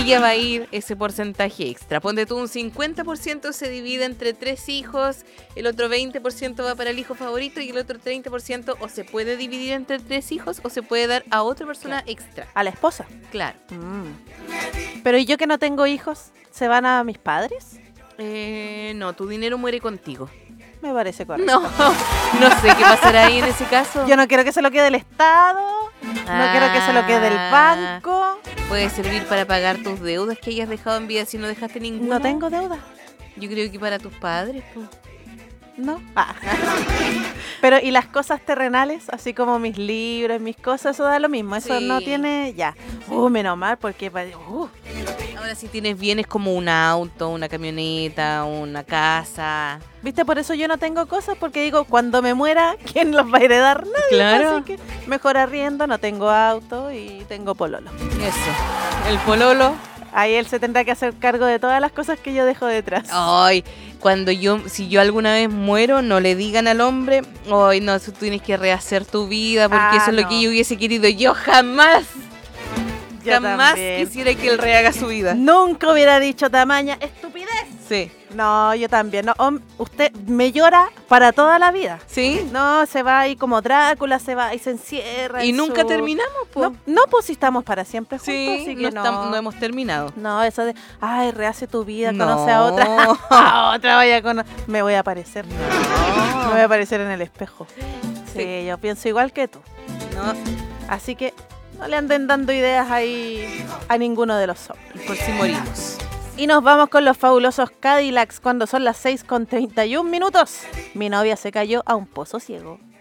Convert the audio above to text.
ella va a ir ese porcentaje extra. Ponte tú un 50% se divide entre 3 hijos, el otro 20% va para el hijo favorito y el otro 30% o se puede dividir entre 3 hijos o se puede dar a otra persona extra. A la esposa. Claro. Pero ¿y yo que no tengo hijos? ¿Se van a mis padres? No, tu dinero muere contigo. Me parece correcto. No sé qué pasará ahí en ese caso. Yo no quiero que se lo quede el Estado, no quiero que se lo quede el banco. Puede servir para pagar tus deudas que hayas dejado en vida si no dejaste ninguna. No tengo deuda. Yo creo que para tus padres, pues. No. Pero ¿y las cosas terrenales? Así como mis libros, mis cosas, eso da lo mismo. Eso Sí. no tiene ya. Menos mal porque... Ahora si tienes bienes como un auto, una camioneta, una casa. ¿Viste? Por eso yo no tengo cosas, porque digo, cuando me muera, ¿quién los va a heredar? Nadie. Claro. Así que mejor arriendo, no tengo auto y tengo pololo. Eso. El pololo. Ahí él se tendrá que hacer cargo de todas las cosas que yo dejo detrás. Ay, si yo alguna vez muero, no le digan al hombre, ay, no, tú tienes que rehacer tu vida, porque eso es lo que yo hubiese querido. Yo jamás También. quisiera que él rehaga su vida. Nunca hubiera dicho tamaña estupidez. Sí. No, yo también. No, usted me llora para toda la vida. ¿Sí? No, se va ahí como Drácula, se va y se encierra. Y nunca terminamos, pues. No, pues si estamos para siempre juntos, Sí, así que no hemos terminado. No, eso de, ay, rehace tu vida, No. conoce a otra. A otra vaya a conocer. Me voy a aparecer. Me voy a aparecer en el espejo. Sí, yo pienso igual que tú. No. Así que no le anden dando ideas ahí a ninguno de los hombres. Por si morimos. Y nos vamos con los fabulosos Cadillacs cuando son las 6:31. Mi novia se cayó a un pozo ciego.